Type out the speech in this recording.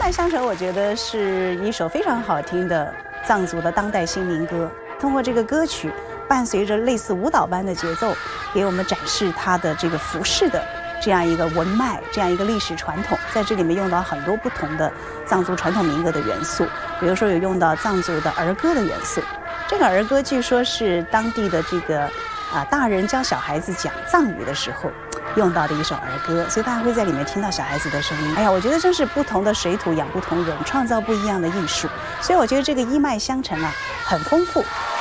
脉相承》我觉得是一首非常好听的藏族的当代新民歌。通过这个歌曲，伴随着类似舞蹈般的节奏，给我们展示它的这个服饰的这样一个文脉，这样一个历史传统。在这里面用到很多不同的藏族传统民歌的元素，比如说有用到藏族的儿歌的元素。这个儿歌据说是当地的这个大人教小孩子讲藏语的时候用到的一首儿歌，所以大家会在里面听到小孩子的声音。哎呀，我觉得真是不同的水土养不同人，创造不一样的艺术。所以我觉得这个一脉相承啊，很丰富。